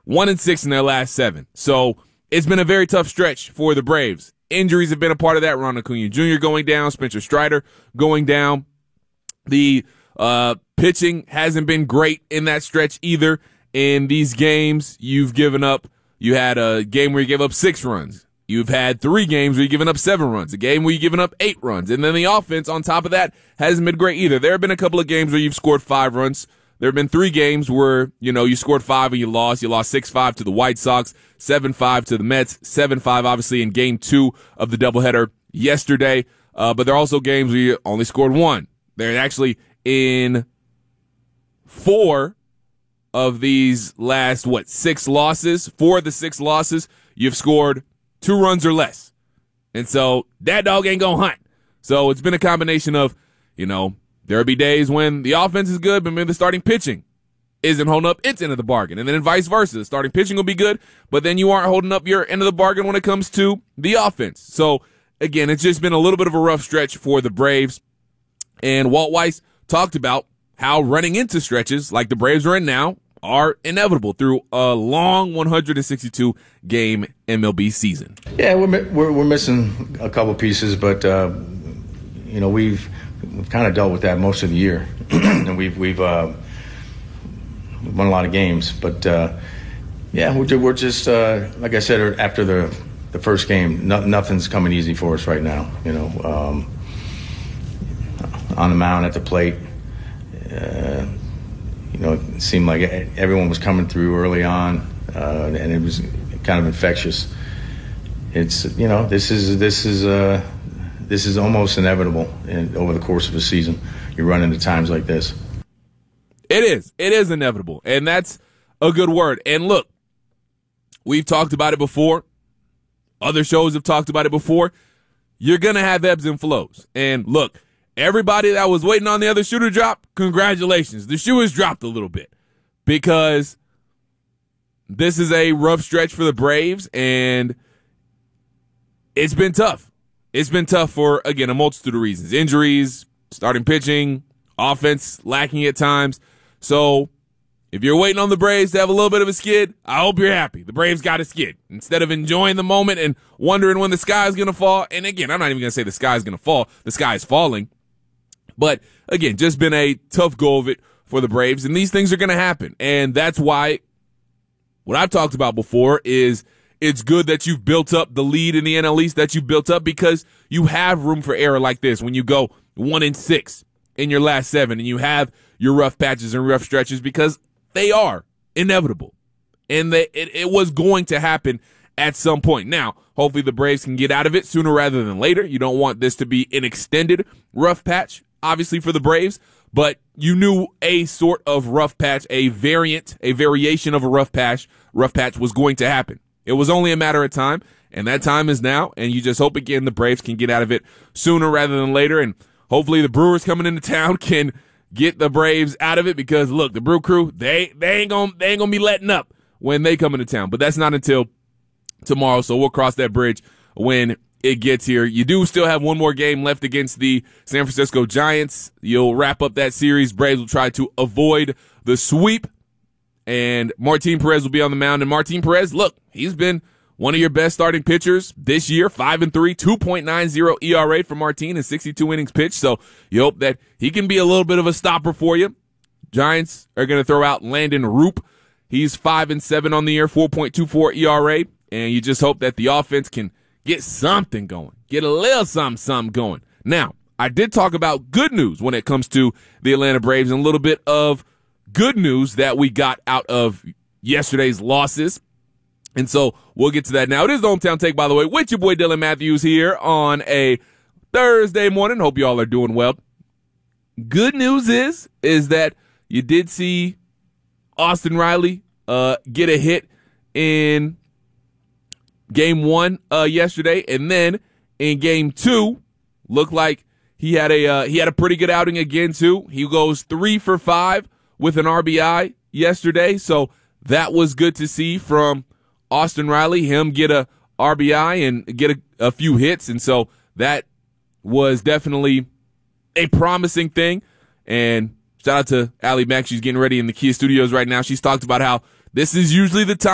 1-6 in their last 7. So it's been a very tough stretch for the Braves. Injuries have been a part of that. Ronald Acuna Jr. going down, Spencer Strider going down. The pitching hasn't been great in that stretch either. In these games, you had a game where you gave up 6 runs. You've had 3 games where you've given up 7 runs, a game where you've given up 8 runs. And then the offense on top of that hasn't been great either. There have been a couple of games where you've scored 5 runs. There have been 3 games where, you scored 5 and you lost. You lost 6-5 to the White Sox, 7-5 to the Mets, 7-5 obviously in game 2 of the doubleheader yesterday. But there are also games where you only scored 1. They're actually in 4 of these last, 6 losses. 4 of the 6 losses, you've scored 2 runs or less. And so that dog ain't gonna hunt. So it's been a combination of, there'll be days when the offense is good, but maybe the starting pitching isn't holding up its end of the bargain. And then vice versa. The starting pitching will be good, but then you aren't holding up your end of the bargain when it comes to the offense. So, again, it's just been a little bit of a rough stretch for the Braves. And Walt Weiss talked about how running into stretches like the Braves are in now are inevitable through a long 162-game MLB season. Yeah, we're missing a couple pieces, but, we've kind of dealt with that most of the year, and we've won a lot of games. But we're just like I said after the first game, nothing's coming easy for us right now. On the mound at the plate, it seemed like everyone was coming through early on, and it was kind of infectious. It's this is almost inevitable over the course of a season. You run into times like this. It is inevitable, and that's a good word. And look, we've talked about it before. Other shows have talked about it before. You're going to have ebbs and flows. And look, everybody that was waiting on the other shoe to drop, congratulations. The shoe has dropped a little bit because this is a rough stretch for the Braves, and it's been tough. It's been tough for, again, a multitude of reasons. Injuries, starting pitching, offense lacking at times. So if you're waiting on the Braves to have a little bit of a skid, I hope you're happy. The Braves got a skid. Instead of enjoying the moment and wondering when the sky is going to fall. And again, I'm not even going to say the sky is going to fall. The sky is falling. But again, just been a tough go of it for the Braves. And these things are going to happen. And that's why what I've talked about before is it's good that you've built up the lead in the NL East that you've built up, because you have room for error like this when you go 1-6 in your last 7 and you have your rough patches and rough stretches, because they are inevitable. And it was going to happen at some point. Now, hopefully the Braves can get out of it sooner rather than later. You don't want this to be an extended rough patch, obviously, for the Braves, but you knew a sort of rough patch, a variation of a rough patch was going to happen. It was only a matter of time, and that time is now, and you just hope, again, the Braves can get out of it sooner rather than later, and hopefully the Brewers coming into town can get the Braves out of it, because, look, the Brew Crew, they ain't gonna be letting up when they come into town, but that's not until tomorrow, so we'll cross that bridge when it gets here. You do still have one more game left against the San Francisco Giants. You'll wrap up that series. Braves will try to avoid the sweep, and Martin Perez will be on the mound. And Martin Perez, look, he's been one of your best starting pitchers this year, 5-3, 2.90 ERA for Martin in 62 innings pitched. So you hope that he can be a little bit of a stopper for you. Giants are going to throw out Landon Roop. He's 5-7 on the year, 4.24 ERA. And you just hope that the offense can get something going, get a little something going. Now, I did talk about good news when it comes to the Atlanta Braves, and a little bit of good news that we got out of yesterday's losses. And so we'll get to that now. It is the Hometown Take, by the way, with your boy Dylan Matthews here on a Thursday morning. Hope you all are doing well. Good news is that you did see Austin Riley get a hit in Game 1 yesterday, and then in Game 2, looked like he had a pretty good outing again too. He goes 3 for 5 with an RBI yesterday, so that was good to see from Austin Riley. Him get a RBI and get a few hits, and so that was definitely a promising thing. And shout out to Allie Mack. She's getting ready in the Kia studios right now. She's talked about how this is usually the time